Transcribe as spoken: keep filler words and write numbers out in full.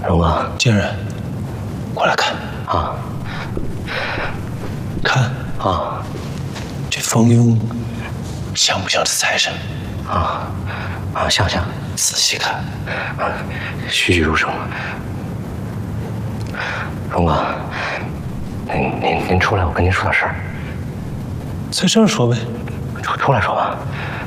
荣哥， 金人，过来看啊， 看啊， 这冯庸像不像是财神？ 啊啊，像像， 仔细看， 啊，栩栩如生。荣哥，您您您出来，我跟您说点事儿。 在这儿说呗。 出出来说吧。